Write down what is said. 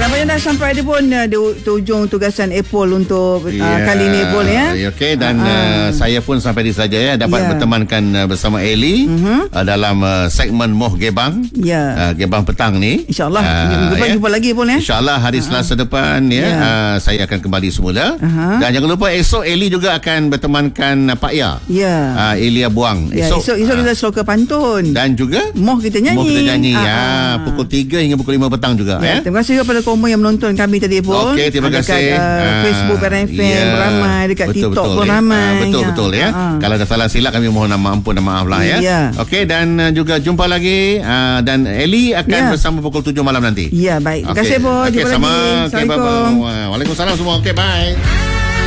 nampaknya dah sampai dia pun di ujung tugasan Apple untuk kali ni Apple ya. Okey, dan saya pun sampai di saja ya dapat bertemankan bersama Eli dalam segmen Moh Gebang. Gebang petang ni. InsyaAllah jumpa lagi pun ya. InsyaAllah hari Selasa depan saya akan kembali semula. Dan jangan lupa esok Eli juga akan bertemankan Pak Ya. Elia Buang. Esok kita sloka pantun. Dan juga Moh kita nyanyi. Pukul 3 hingga pukul 5 petang juga. Terima kasih kepada kaum yang menonton kami tadi pun. Okey, terima kasih. Dekat Facebook RFM ramai, dekat TikTok pun ramai. Betul ya. Kalau ada salah silap kami mohon ampun dan maaf lah ya. Okey, dan juga jumpa lagi dan Eli akan bersama pukul 7 malam nanti. Ya, baik. Terima kasih, Bo. Jumpa lagi. Assalamualaikum. Waalaikumsalam semua. Okey, bye.